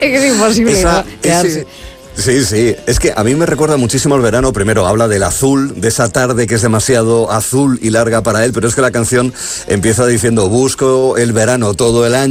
que es imposible, ¿no? Quedarse. Sí, es que a mí me recuerda muchísimo al verano. Primero habla del azul, de esa tarde que es demasiado azul y larga para él, pero es que la canción empieza diciendo: busco el verano todo el año.